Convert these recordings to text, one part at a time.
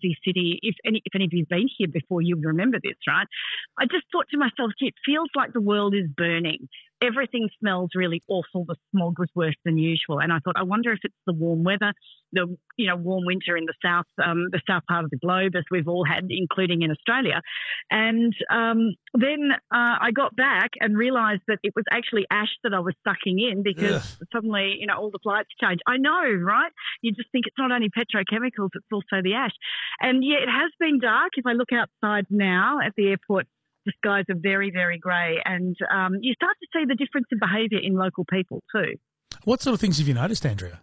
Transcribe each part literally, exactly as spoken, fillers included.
busy city. If any, if any of you've been here before, you'll remember this, right? I just thought to myself, gee, it feels like the world is burning. Everything smells really awful. The smog was worse than usual. And I thought, I wonder if it's the warm weather, the you know warm winter in the south, um, the south part of the globe, as we've all had, including in Australia. And um, then uh, I got back and realised that it was actually ash that I was sucking in because Ugh. suddenly, you know, all the flights changed. I know, right? You just think it's not only petrochemicals, it's also the ash. And yeah, it has been dark. If I look outside now at the airport, the skies are very, very grey, and um, you start to see the difference in behaviour in local people too. What sort of things have you noticed, Andrea?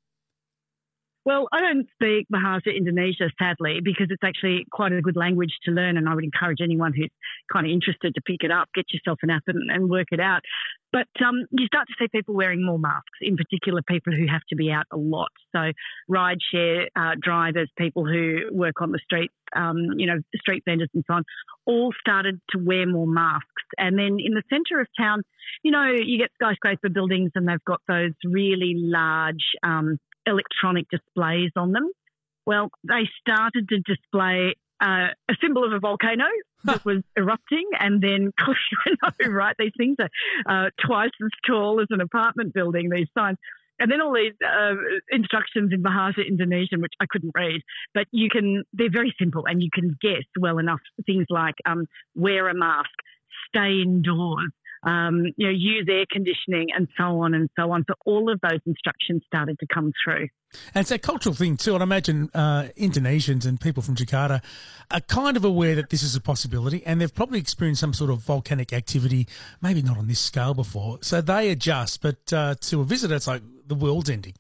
Well, I don't speak Bahasa Indonesia, sadly, because it's actually quite a good language to learn, and I would encourage anyone who's kind of interested to pick it up, get yourself an app and, and work it out. But um, you start to see people wearing more masks, in particular people who have to be out a lot. So rideshare uh, drivers, people who work on the streets, um, you know, street vendors and so on, all started to wear more masks. And then in the centre of town, you know, you get skyscraper buildings and they've got those really large um, electronic displays on them. Well, they started to display uh, a symbol of a volcano that was erupting, and then, you know, right, these things are uh, twice as tall as an apartment building, these signs. And then all these uh, instructions in Bahasa Indonesian, which I couldn't read, but you can, they're very simple and you can guess well enough things like um, wear a mask, stay indoors, Um, you know, use air conditioning and so on and so on. So all of those instructions started to come through. And it's a cultural thing too. And I imagine uh, Indonesians and people from Jakarta are kind of aware that this is a possibility, and they've probably experienced some sort of volcanic activity, maybe not on this scale before. So they adjust, but uh, to a visitor, it's like the world's ending.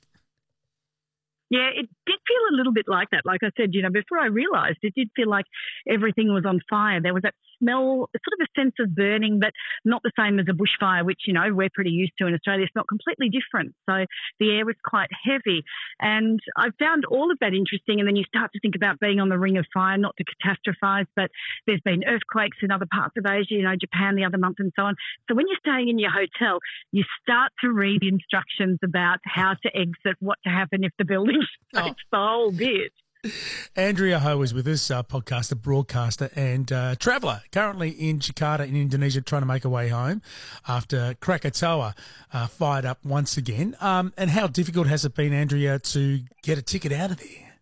Yeah, it did feel a little bit like that. Like I said, you know, before I realised, it did feel like everything was on fire. There was that smell, sort of a sense of burning, but not the same as a bushfire, which, you know, we're pretty used to in Australia. It's not completely different. So the air was quite heavy. And I found all of that interesting. And then you start to think about being on the ring of fire, not to catastrophise, but there's been earthquakes in other parts of Asia, you know, Japan the other month and so on. So when you're staying in your hotel, you start to read instructions about how to exit, what to happen if the building Oh. It's the whole bit. Andrea Ho is with us, uh, podcaster, broadcaster and uh, traveller, currently in Jakarta in Indonesia, trying to make her way home after Krakatoa uh, fired up once again. Um, and how difficult has it been, Andrea, to get a ticket out of there?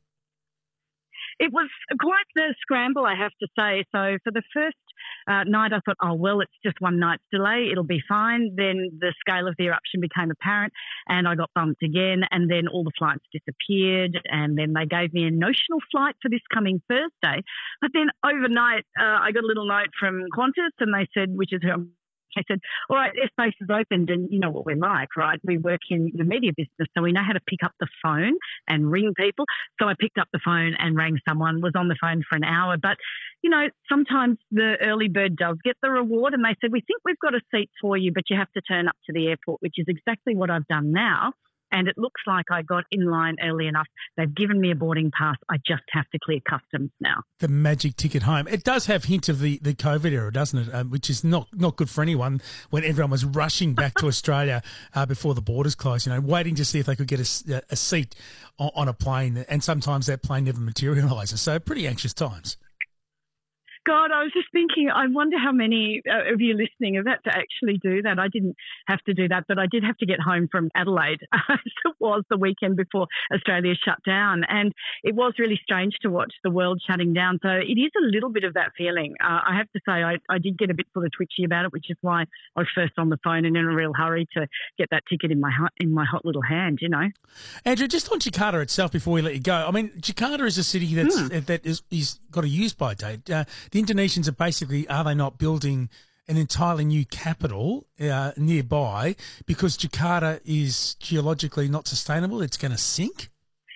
It was quite the scramble, I have to say. So for the first uh, night, I thought, oh, well, it's just one night's delay. It'll be fine. Then the scale of the eruption became apparent and I got bumped again. And then all the flights disappeared. And then they gave me a notional flight for this coming Thursday. But then overnight, uh, I got a little note from Qantas and they said, which is who I said, all right, airspace is opened, and you know what we're like, right? We work in the media business, so we know how to pick up the phone and ring people. So I picked up the phone and rang someone, was on the phone for an hour. But, you know, sometimes the early bird does get the reward, and they said, we think we've got a seat for you, but you have to turn up to the airport, which is exactly what I've done now. And it looks like I got in line early enough. They've given me a boarding pass. I just have to clear customs now. The magic ticket home. It does have hint of the, the COVID era, doesn't it? Um, which is not, not good for anyone when everyone was rushing back to Australia uh, before the borders closed, you know, waiting to see if they could get a, a seat on, on a plane. And sometimes that plane never materialises. So pretty anxious times. God, I was just thinking, I wonder how many uh, of you listening have had to actually do that. I didn't have to do that, but I did have to get home from Adelaide. It was the weekend before Australia shut down, and it was really strange to watch the world shutting down. So it is a little bit of that feeling. Uh, I have to say I, I did get a bit sort of twitchy about it, which is why I was first on the phone and in a real hurry to get that ticket in my hot, in my hot little hand, you know. Andrew, just on Jakarta itself before we let you go, I mean, Jakarta is a city that's, mm. that is, is got a use-by date. Uh, The Indonesians are basically, are they not building an entirely new capital uh, nearby because Jakarta is geologically not sustainable? It's going to sink?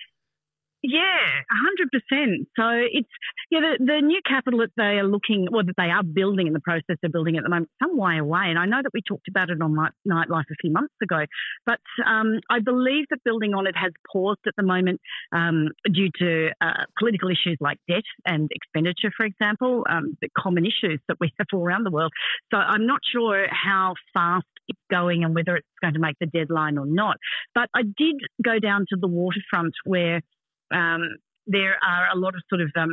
Yeah, one hundred percent. So it's, yeah, the, the new capital that they are looking, or that they are building, in the process of building at the moment, some way away. And I know that we talked about it on Nightlife a few months ago, but um, I believe that building on it has paused at the moment um, due to uh, political issues like debt and expenditure, for example, um, the common issues that we have all around the world. So I'm not sure how fast it's going and whether it's going to make the deadline or not. But I did go down to the waterfront where Um, there are a lot of sort of um,